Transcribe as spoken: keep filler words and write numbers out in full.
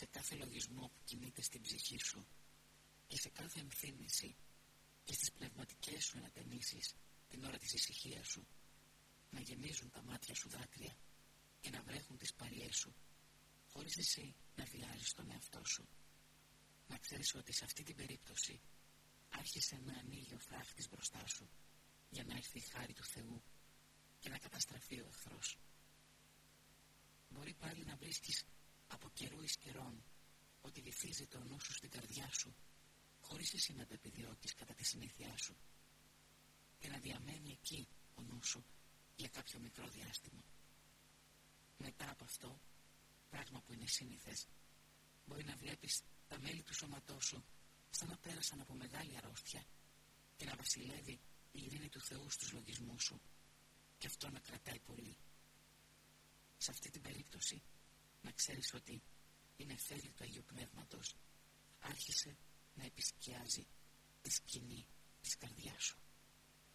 σε κάθε λογισμό που κινείται στην ψυχή σου και σε κάθε εμφήνιση και στις πνευματικές σου ανατενίσεις την ώρα της ησυχίας σου, να γεμίζουν τα μάτια σου δάκρυα και να βρέχουν τις παριές σου, χωρίς εσύ να βιάζεις τον εαυτό σου. Να ξέρεις ότι σε αυτή την περίπτωση άρχισε να ανοίγει ο φράχτης μπροστά σου για να έρθει η χάρη του Θεού και να καταστραφεί ο εχθρός. Μπορεί πάλι να βρίσκεις από καιρού εις καιρόν ότι βυθίζει το νου σου στην καρδιά σου χωρίς εσύ να το επιδιώκεις κατά τη συνήθειά σου και να διαμένει εκεί ο νου σου για κάποιο μικρό διάστημα. Μετά από αυτό, πράγμα που είναι σύνηθες, μπορεί να βλέπεις τα μέλη του σώματός σου σαν να πέρασαν από μεγάλη αρρώστια και να βασιλεύει η ειρήνη του Θεού στους λογισμούς σου και αυτό να κρατάει πολύ. Σε αυτή την περίπτωση να ξέρεις ότι η νεφέλη του Αγίου Πνεύματος άρχισε να επισκιάζει τη σκηνή της καρδιάς σου.